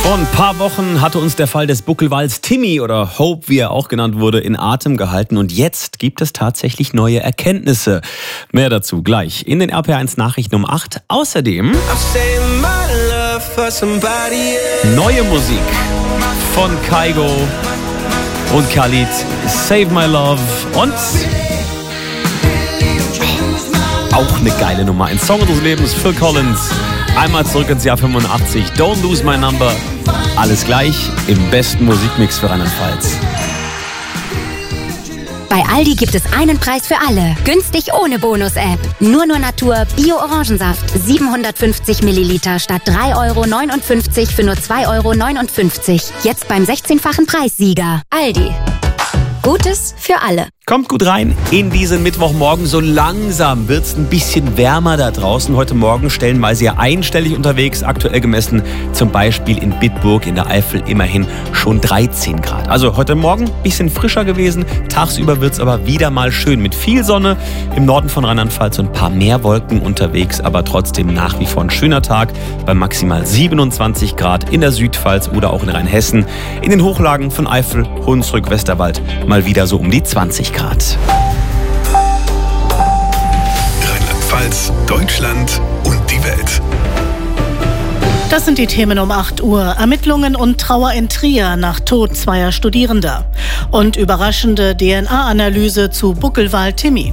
Vor ein paar Wochen hatte uns der Fall des Buckelwals Timmy oder Hope, wie er auch genannt wurde, in Atem gehalten. Und jetzt gibt es tatsächlich neue Erkenntnisse. Mehr dazu gleich in den RPR1 Nachrichten um 8. Außerdem neue Musik von Kygo und Khalid, Save My Love und auch eine geile Nummer. Ein Song unseres Lebens, Phil Collins. Einmal zurück ins Jahr 85. Don't Lose My Number. Alles gleich im besten Musikmix für Rheinland-Pfalz. Bei Aldi gibt es einen Preis für alle. Günstig ohne Bonus-App. Nur Natur Bio-Orangensaft. 750 Milliliter statt 3,59 € für nur 2,59 €. Jetzt beim 16-fachen Preissieger. Aldi. Gutes für alle. Kommt gut rein in diesen Mittwochmorgen. So langsam wird es ein bisschen wärmer da draußen. Heute Morgen stellenweise ja einstellig unterwegs. Aktuell gemessen zum Beispiel in Bitburg in der Eifel immerhin schon 13 Grad. Also heute Morgen ein bisschen frischer gewesen. Tagsüber wird es aber wieder mal schön mit viel Sonne. Im Norden von Rheinland-Pfalz und ein paar mehr Wolken unterwegs. Aber trotzdem nach wie vor ein schöner Tag bei maximal 27 Grad in der Südpfalz oder auch in Rheinhessen. In den Hochlagen von Eifel, Hunsrück, Westerwald mal wieder so um die 20 Grad. Rheinland-Pfalz, Deutschland und die Welt. Das sind die Themen um 8 Uhr. Ermittlungen und Trauer in Trier nach Tod zweier Studierender. Und überraschende DNA-Analyse zu Buckelwal Timmy.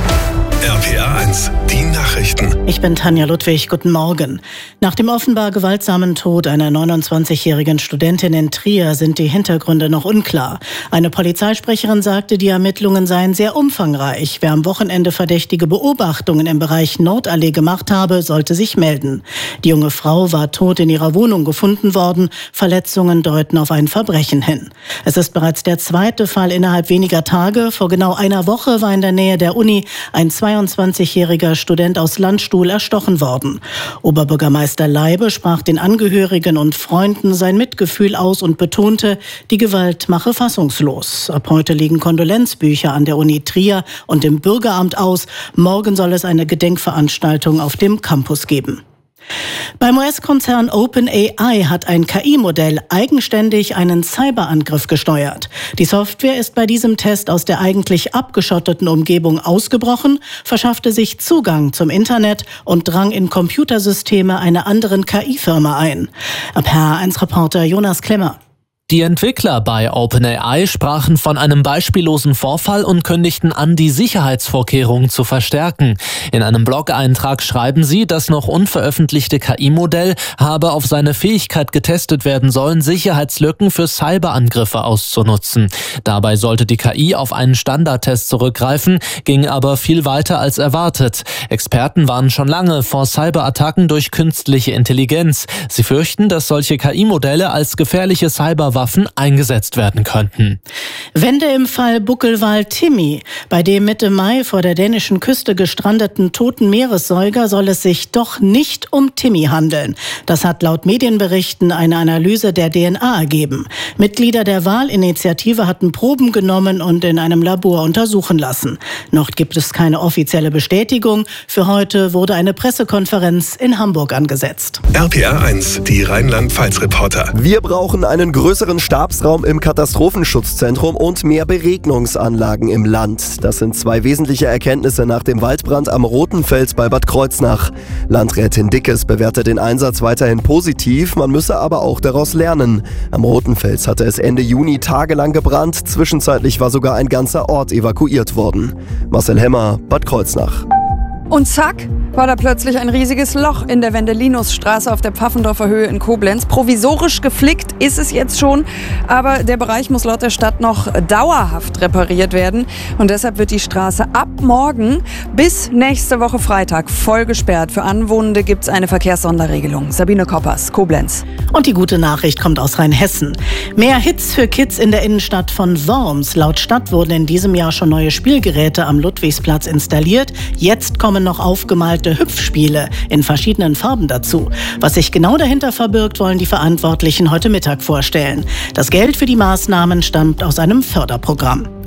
RPR1, die Nachrichten. Ich bin Tanja Ludwig, guten Morgen. Nach dem offenbar gewaltsamen Tod einer 29-jährigen Studentin in Trier sind die Hintergründe noch unklar. Eine Polizeisprecherin sagte, die Ermittlungen seien sehr umfangreich. Wer am Wochenende verdächtige Beobachtungen im Bereich Nordallee gemacht habe, sollte sich melden. Die junge Frau war tot in ihrer Wohnung gefunden worden. Verletzungen deuten auf ein Verbrechen hin. Es ist bereits der zweite Fall innerhalb weniger Tage. Vor genau einer Woche war in der Nähe der Uni ein 22-jähriger Student aus Landstuhl erstochen worden. Oberbürgermeister Leibe sprach den Angehörigen und Freunden sein Mitgefühl aus und betonte, die Gewalt mache fassungslos. Ab heute liegen Kondolenzbücher an der Uni Trier und im Bürgeramt aus. Morgen soll es eine Gedenkveranstaltung auf dem Campus geben. Beim US-Konzern OpenAI hat ein KI-Modell eigenständig einen Cyberangriff gesteuert. Die Software ist bei diesem Test aus der eigentlich abgeschotteten Umgebung ausgebrochen, verschaffte sich Zugang zum Internet und drang in Computersysteme einer anderen KI-Firma ein. RPR1-Reporter Jonas Klemmer. Die Entwickler bei OpenAI sprachen von einem beispiellosen Vorfall und kündigten an, die Sicherheitsvorkehrungen zu verstärken. In einem Blog-Eintrag schreiben sie, das noch unveröffentlichte KI-Modell habe auf seine Fähigkeit getestet werden sollen, Sicherheitslücken für Cyberangriffe auszunutzen. Dabei sollte die KI auf einen Standardtest zurückgreifen, ging aber viel weiter als erwartet. Experten warnen schon lange vor Cyberattacken durch künstliche Intelligenz. Sie fürchten, dass solche KI-Modelle als gefährliche Cyberwaffen eingesetzt werden könnten. Wende im Fall Buckelwal Timmy. Bei dem Mitte Mai vor der dänischen Küste gestrandeten toten Meeressäuger soll es sich doch nicht um Timmy handeln. Das hat laut Medienberichten eine Analyse der DNA ergeben. Mitglieder der Wahlinitiative hatten Proben genommen und in einem Labor untersuchen lassen. Noch gibt es keine offizielle Bestätigung. Für heute wurde eine Pressekonferenz in Hamburg angesetzt. RPR1, die Rheinland-Pfalz-Reporter. Wir brauchen einen größeren Stabsraum im Katastrophenschutzzentrum und mehr Beregnungsanlagen im Land. Das sind zwei wesentliche Erkenntnisse nach dem Waldbrand am Rotenfels bei Bad Kreuznach. Landrätin Dickes bewertet den Einsatz weiterhin positiv, man müsse aber auch daraus lernen. Am Rotenfels hatte es Ende Juni tagelang gebrannt, zwischenzeitlich war sogar ein ganzer Ort evakuiert worden. Marcel Hemmer, Bad Kreuznach. Und zack, war da plötzlich ein riesiges Loch in der Wendelinusstraße auf der Pfaffendorfer Höhe in Koblenz. Provisorisch geflickt ist es jetzt schon, aber der Bereich muss laut der Stadt noch dauerhaft repariert werden. Und deshalb wird die Straße ab morgen bis nächste Woche Freitag voll gesperrt. Für Anwohnende gibt es eine Verkehrssonderregelung. Sabine Koppers, Koblenz. Und die gute Nachricht kommt aus Rheinhessen. Mehr Hits für Kids in der Innenstadt von Worms. Laut Stadt wurden in diesem Jahr schon neue Spielgeräte am Ludwigsplatz installiert. Jetzt kommen noch aufgemalte Hüpfspiele in verschiedenen Farben dazu. Was sich genau dahinter verbirgt, wollen die Verantwortlichen heute Mittag vorstellen. Das Geld für die Maßnahmen stammt aus einem Förderprogramm.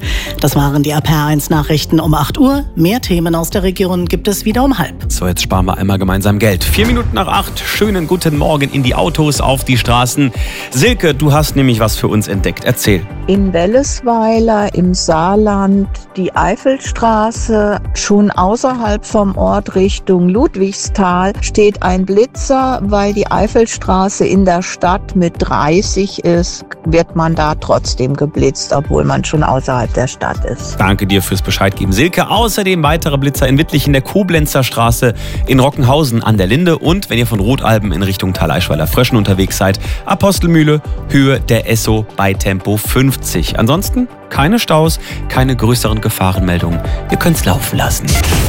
Das waren die RPR1 Nachrichten um 8 Uhr. Mehr Themen aus der Region gibt es wieder um 7:30. So, jetzt sparen wir einmal gemeinsam Geld. 4 Minuten nach 8. Schönen guten Morgen in die Autos, auf die Straßen. Silke, du hast nämlich was für uns entdeckt. Erzähl. In Wellesweiler im Saarland die Eifelstraße, schon außerhalb vom Ort Richtung Ludwigsthal, steht ein Blitzer. Weil die Eifelstraße in der Stadt mit 30 ist, wird man da trotzdem geblitzt, obwohl man schon außerhalb der Stadt ist. Danke dir fürs Bescheid geben, Silke. Außerdem weitere Blitzer in Wittlich in der Koblenzer Straße, in Rockenhausen an der Linde und wenn ihr von Rotalben in Richtung Thaleischweiler-Fröschen unterwegs seid, Apostelmühle, Höhe der Esso bei Tempo 50. Ansonsten keine Staus, keine größeren Gefahrenmeldungen. Ihr könnt's laufen lassen.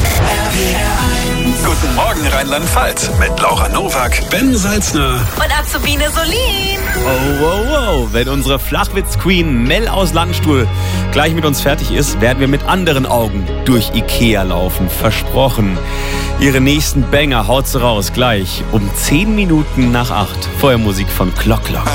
Guten Morgen Rheinland-Pfalz mit Laura Nowak, Ben Salzner Und Azubine Solin. Oh. Wenn unsere Flachwitz-Queen Mel aus Landstuhl gleich mit uns fertig ist, werden wir mit anderen Augen durch Ikea laufen. Versprochen. Ihre nächsten Banger haut sie raus, gleich um 10 Minuten nach 8. Vorher Musik von Clock Clock.